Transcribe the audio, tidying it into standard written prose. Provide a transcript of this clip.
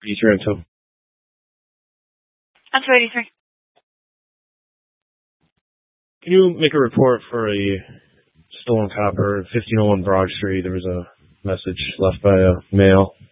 8302. I'm 283. Can you make a report for a stolen copper, 1501 Broad Street? There was a message left by a mail.